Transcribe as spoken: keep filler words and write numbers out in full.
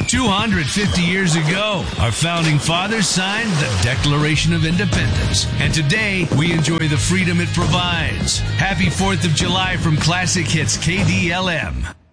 two hundred fifty years ago, our founding fathers signed the Declaration of Independence. And today, we enjoy the freedom it provides. Happy fourth of July from Classic Hits K D L M.